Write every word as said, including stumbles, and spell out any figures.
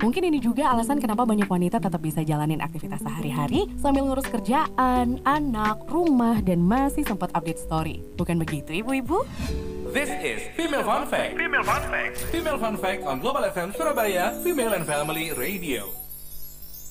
Mungkin ini juga alasan kenapa banyak wanita tetap bisa jalanin aktivitas sehari-hari sambil ngurus kerjaan, anak, rumah, dan masih sempat update story. Bukan begitu, ibu-ibu? This is Female Fun Fact. Female Fun Fact. Female Fun Fact on Global F M Surabaya, Female and Family Radio.